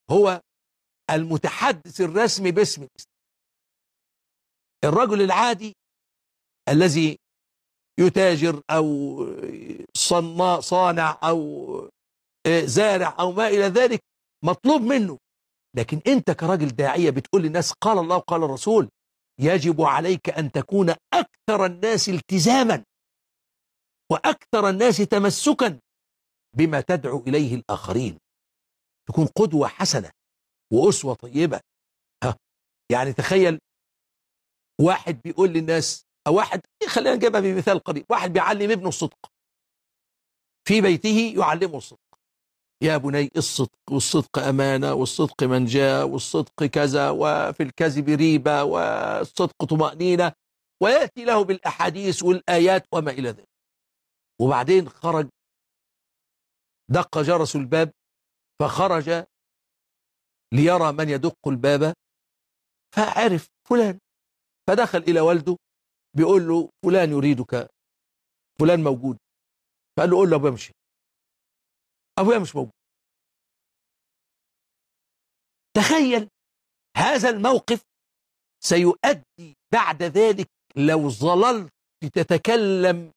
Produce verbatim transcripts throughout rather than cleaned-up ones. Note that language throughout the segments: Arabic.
هو المتحدث الرسمي باسم الإسلام. الرجل العادي الذي يتاجر أو صناع صانع أو زارع أو ما إلى ذلك مطلوب منه، لكن أنت كراجل داعية بتقول للناس قال الله وقال الرسول، يجب عليك أن تكون أكثر الناس التزاما وأكثر الناس تمسكا بما تدعو إليه الآخرين، تكون قدوة حسنة وأسوة طيبة. ها يعني تخيل واحد بيقول للناس، أو واحد خلينا نجيبها بمثال قريب، واحد بيعلم ابنه الصدق في بيته، يعلمه الصدق، يا بني الصدق، والصدق أمانة، والصدق منجاة، والصدق كذا، وفي الكذب ريبة، والصدق طمأنينة، ويأتي له بالأحاديث والآيات وما إلى ذلك. وبعدين خرج، دق جرس الباب، فخرج ليرى من يدق الباب، فعرف فلان، فدخل إلى والده بيقول له فلان يريدك، فلان موجود. فقال له قول له أبويا مش أبويا مش موجود. تخيل هذا الموقف سيؤدي بعد ذلك، لو ظللت تتكلم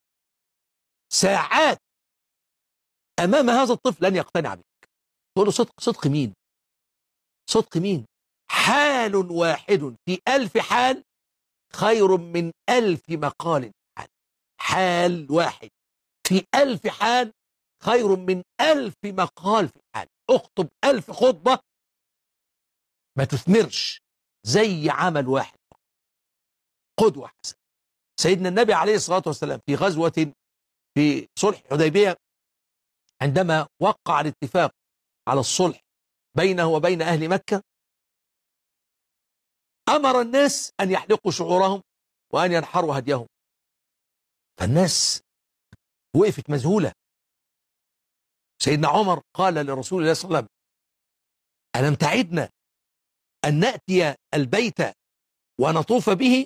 ساعات أمام هذا الطفل لن يقتنع بك. تقول له صدق، صدق مين؟ صدق مين؟ حال واحد في ألف حال خير من ألف مقال حال. حال واحد في ألف حال خير من ألف مقال في حال. اخطب ألف خطبة ما تثمرش زي عمل واحد. قدوة حسنة. سيدنا النبي عليه الصلاة والسلام في غزوة في صلح حديبية، عندما وقع الاتفاق على الصلح بينه وبين أهل مكة، أمر الناس أن يحلقوا شعورهم وأن ينحروا هديهم. فالناس وقفت مذهولة. سيدنا عمر قال لرسول الله صلى الله عليه وسلم ألم تعدنا أن نأتي البيت ونطوف به؟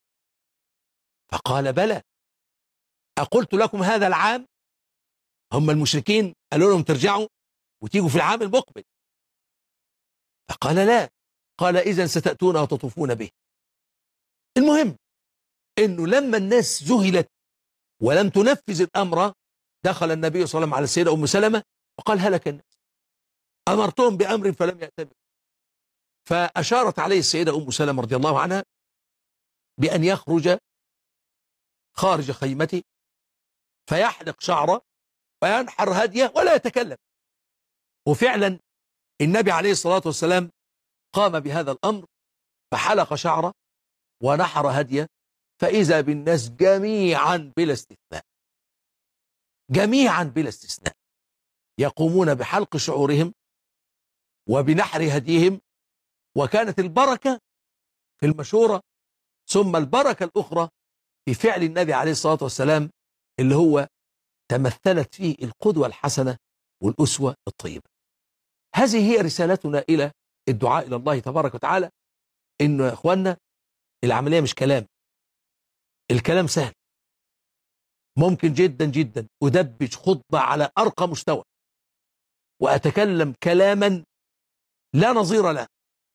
فقال بلى، أقلت لكم هذا العام؟ هم المشركين قالوا لهم ترجعوا وتيجوا في العام المقبل. فقال لا. قال إذن ستأتون وتطوفون به. المهم إنه لما الناس ذهلت ولم تنفذ الأمر، دخل النبي صلى الله عليه وسلم على السيدة أم سلمة وقال هلك الناس، أمرتهم بأمر فلم يأتمروا. فأشارت عليه السيدة أم سلمة رضي الله عنها بأن يخرج خارج خيمته فيحلق شعره وينحر هديه ولا يتكلم. وفعلا النبي عليه الصلاة والسلام قام بهذا الأمر، فحلق شعره ونحر هديه، فإذا بالناس جميعا بلا استثناء، جميعا بلا استثناء يقومون بحلق شعورهم وبنحر هديهم. وكانت البركة في المشورة، ثم البركة الأخرى في فعل النبي عليه الصلاة والسلام اللي هو تمثلت فيه القدوة الحسنة والأسوة الطيبة. هذه هي رسالتنا إلى الدعاء إلى الله تبارك وتعالى، إنه يا إخواننا العملية مش كلام، الكلام سهل، ممكن جدا جدا أدبج خطبة على أرقى مستوى وأتكلم كلاما لا نظير له،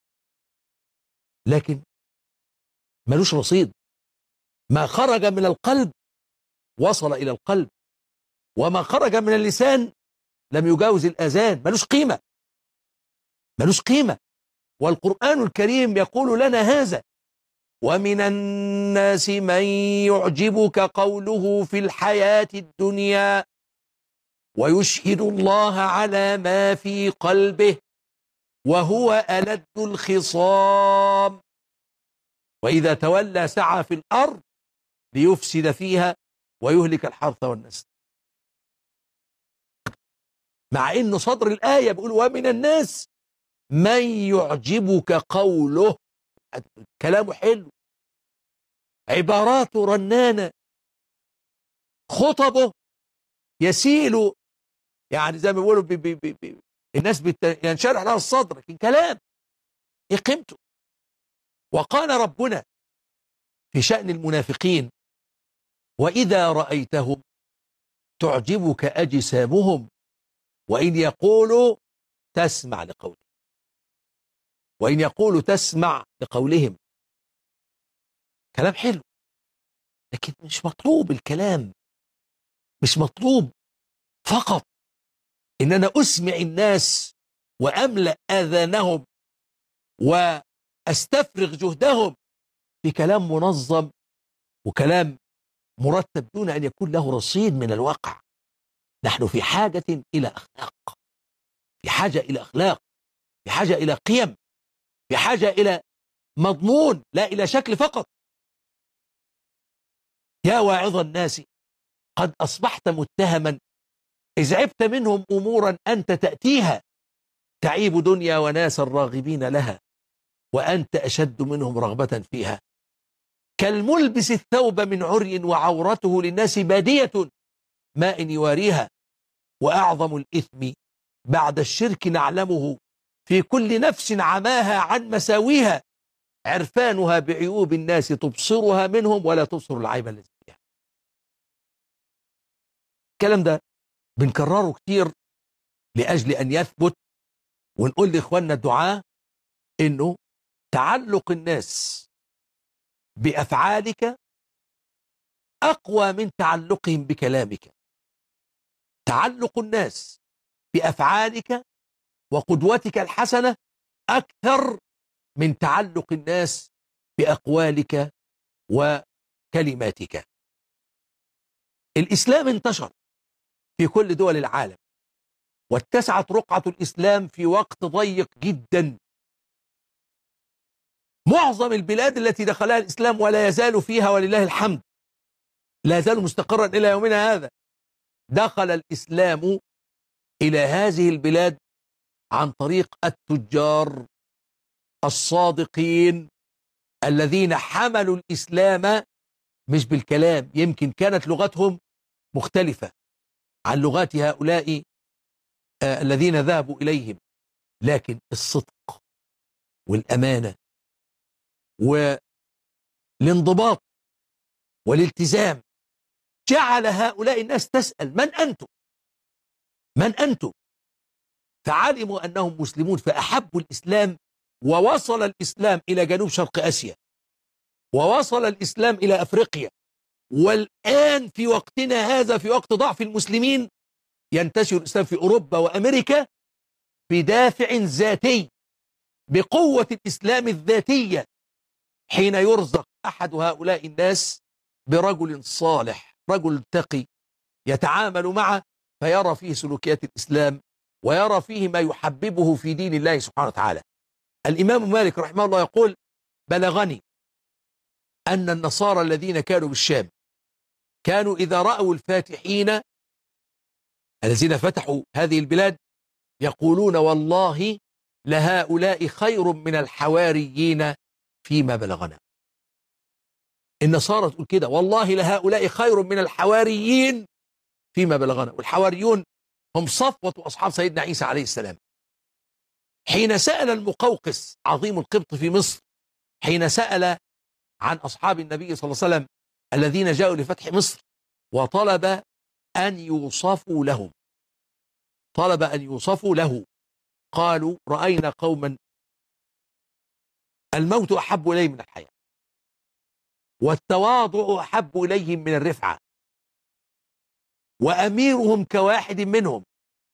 لكن ملوش رصيد. ما خرج من القلب وصل إلى القلب، وما خرج من اللسان لم يجاوز الأذان، ملوش قيمة، ملوش قيمة. والقرآن الكريم يقول لنا هذا: ومن الناس من يعجبك قوله في الحياة الدنيا ويشهد الله على ما في قلبه وهو ألد الخصام وإذا تولى سعى في الأرض ليفسد فيها ويهلك الحرث والنسل. مع إنه صدر الآية بيقول ومن الناس من يعجبك قوله، كلامه حلو، عباراته رنانة، خطبه يسيل، يعني زي ما بيقولوا بي بي بي بي الناس ينشرح لها الصدر، لكن كلام ايه قيمته. وقال ربنا في شأن المنافقين: وإذا رأيتهم تعجبك أجسامهم وإن يقولوا تسمع لقوله. وإن يقولوا تسمع لقولهم. كلام حلو، لكن مش مطلوب الكلام، مش مطلوب فقط إن أنا أسمع الناس وأملأ آذانهم وأستفرغ جهدهم في كلام منظم وكلام مرتب دون أن يكون له رصيد من الواقع. نحن في حاجة إلى أخلاق، في حاجة إلى أخلاق، في حاجة إلى قيم، في حاجة إلى مضمون، لا إلى شكل فقط. يا واعظ الناس قد أصبحت متهما إذ عبت منهم أمورا أنت تأتيها، تعيب دنيا وناس الراغبين لها وأنت أشد منهم رغبة فيها. كالملبس الثوب من عري وعورته للناس بادية ما إن يواريها. وأعظم الإثم بعد الشرك نعلمه في كل نفس عماها عن مساويها، عرفانها بعيوب الناس تبصرها منهم ولا تبصر العيب الذي فيها. الكلام ده بنكرره كتير لأجل أن يثبت، ونقول لإخواننا الدعاة إنه تعلق الناس بأفعالك أقوى من تعلقهم بكلامك. تعلق الناس بأفعالك وقدوتك الحسنة أكثر من تعلق الناس بأقوالك وكلماتك. الإسلام انتشر في كل دول العالم، واتسعت رقعة الإسلام في وقت ضيق جدا. معظم البلاد التي دخلها الإسلام ولا يزال فيها ولله الحمد لا يزال مستقرا إلى يومنا هذا، دخل الإسلام إلى هذه البلاد عن طريق التجار الصادقين الذين حملوا الإسلام مش بالكلام. يمكن كانت لغتهم مختلفة عن لغات هؤلاء آه الذين ذهبوا إليهم، لكن الصدق والأمانة والانضباط والالتزام جعل هؤلاء الناس تسأل من أنتم؟ من أنتم؟ فعلموا أنهم مسلمون فأحبوا الإسلام، ووصل الإسلام إلى جنوب شرق آسيا، ووصل الإسلام إلى أفريقيا. والآن في وقتنا هذا، في وقت ضعف المسلمين، ينتشر الإسلام في أوروبا وأمريكا بدافع ذاتي، بقوة الإسلام الذاتية، حين يرزق أحد هؤلاء الناس برجل صالح، رجل تقي يتعامل معه فيرى فيه سلوكيات الإسلام ويرى فيه ما يحببه في دين الله سبحانه وتعالى. الإمام مالك رحمه الله يقول: بلغني أن النصارى الذين كانوا بالشام كانوا إذا رأوا الفاتحين الذين فتحوا هذه البلاد يقولون: والله لهؤلاء خير من الحواريين فيما بلغنا. النصارى تقول كده: والله لهؤلاء خير من الحواريين فيما بلغنا. والحواريون هم صفوة أصحاب سيدنا عيسى عليه السلام. حين سأل المقوقس عظيم القبط في مصر، حين سأل عن أصحاب النبي صلى الله عليه وسلم الذين جاءوا لفتح مصر وطلب أن يوصفوا لهم، طلب أن يوصفوا له، قالوا: رأينا قوما الموت أحب إليه من الحياة، والتواضع أحب إليهم من الرفعة، وأميرهم كواحد منهم،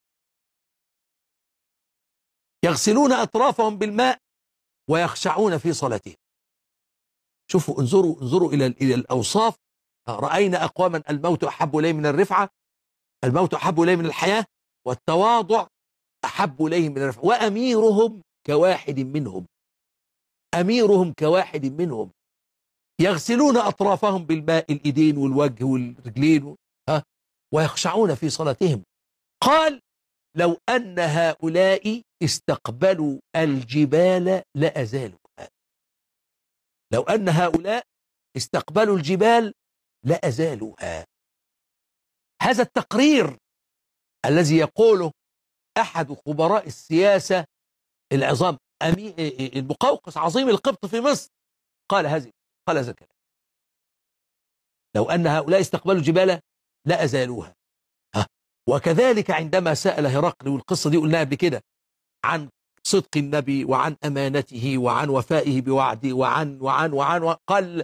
يغسلون أطرافهم بالماء ويخشعون في صلاتهم. شوفوا، انظروا انظروا إلى إلى الأوصاف. رأينا أقواما الموت أحب إليه من الرفعة، الموت أحب إليه من الحياة، والتواضع أحب إليه من الرفعة، وأميرهم كواحد منهم، أميرهم كواحد منهم، يغسلون أطرافهم بالماء، الإيدين والوجه والرجلين، ها، ويخشعون في صلاتهم. قال: لو أن هؤلاء استقبلوا الجبال لأزالوها، لو أن هؤلاء استقبلوا الجبال لأزالوها. هذا التقرير الذي يقوله أحد خبراء السياسة العظام المقوقس عظيم القبط في مصر، قال هذه قال هذا الكلام: لو أن هؤلاء استقبلوا الجبال لأزالوها. ها. وكذلك عندما سأل هرقل، والقصة دي قلناها قبل كده، عن صدق النبي وعن أمانته وعن وفائه بوعده وعن وعن وعن قال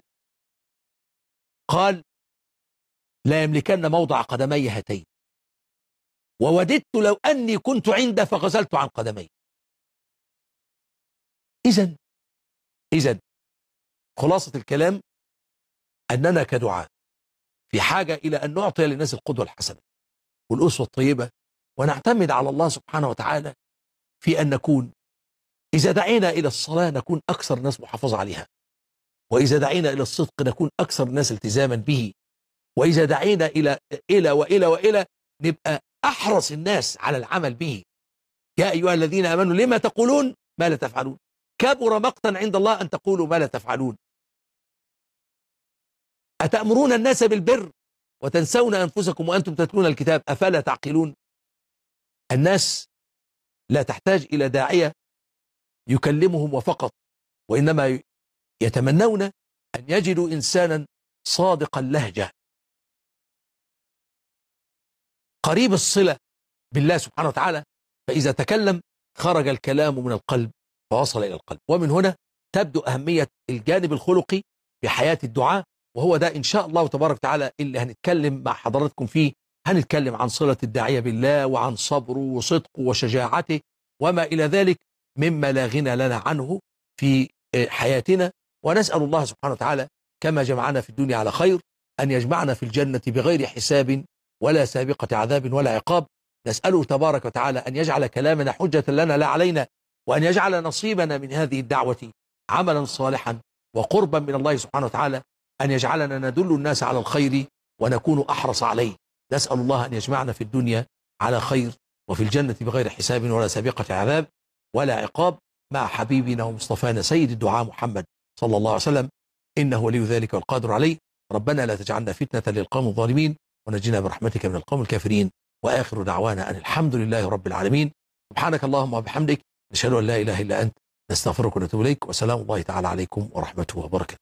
قال لا يملكن موضع قدمي هاتين، ووددت لو أني كنت عنده فغسلت عن قدمي. إذن إذن خلاصة الكلام أننا كدعاء في حاجة إلى أن نعطي للناس القدوة الحسنة والأسوة الطيبة، ونعتمد على الله سبحانه وتعالى في أن نكون إذا دعينا إلى الصلاة نكون أكثر الناس محافظة عليها، وإذا دعينا إلى الصدق نكون أكثر الناس التزاما به، وإذا دعينا إلى إلى وإلى وإلى نبقى أحرص الناس على العمل به. يا أيها الذين آمنوا لما تقولون ما لا تفعلون، كبر مقتا عند الله أن تقولوا ما لا تفعلون. أتأمرون الناس بالبر وتنسون أنفسكم وأنتم تتلون الكتاب أفلا تعقلون. الناس لا تحتاج إلى داعية يكلمهم وفقط، وإنما يتمنون أن يجدوا إنسانا صادق اللهجة قريب الصلة بالله سبحانه وتعالى، فإذا تكلم خرج الكلام من القلب فوصل إلى القلب. ومن هنا تبدو أهمية الجانب الخلقي في حياة الدعاء، وهو ده إن شاء الله تبارك وتعالى اللي هنتكلم مع حضراتكم فيه. هنتكلم عن صلة الداعية بالله وعن صبره وصدقه وشجاعته وما إلى ذلك مما لا غنى لنا عنه في حياتنا. ونسأل الله سبحانه وتعالى كما جمعنا في الدنيا على خير أن يجمعنا في الجنة بغير حساب ولا سابقة عذاب ولا عقاب. نسأله تبارك وتعالى أن يجعل كلامنا حجة لنا لا علينا، وأن يجعل نصيبنا من هذه الدعوة عملا صالحا وقربا من الله سبحانه وتعالى، أن يجعلنا ندل الناس على الخير ونكون أحرص عليه. نسأل الله أن يجمعنا في الدنيا على خير وفي الجنة بغير حساب ولا سابقة عذاب ولا عقاب مع حبيبنا ومصطفانا سيد الدعاء محمد صلى الله عليه وسلم، إنه ولي ذلك والقادر عليه. ربنا لا تجعلنا فتنة للقوم الظالمين ونجنا برحمتك من القوم الكافرين، وآخر دعوانا أن الحمد لله رب العالمين. سبحانك اللهم وبحمدك، نشهد أن لا إله إلا أنت، نستغفرك ونتوب إليك، وسلام الله تعالى عليكم ورحمته وبركاته.